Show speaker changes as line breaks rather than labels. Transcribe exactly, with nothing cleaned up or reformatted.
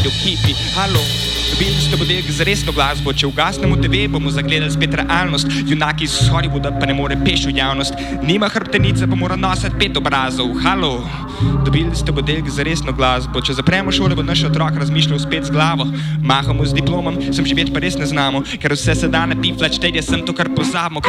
radio hipi, halo. Dobili ste budilk za resno glasbo, če ugasnemo te ve, bomo zagledali spet realnost. Junaki iz Hollywooda pa ne more peš v javnost, nima hrbtenice pa mora nositi pet obrazov, halo. Dobili ste budilk za resno glasbo, če zapremo šole, bo naš otrok razmišljal spet z glavo. Mahamo z diplomom, sem živeti pa res ne znamo, ker vse se da napiflač, tej sem to, kar pozabimo.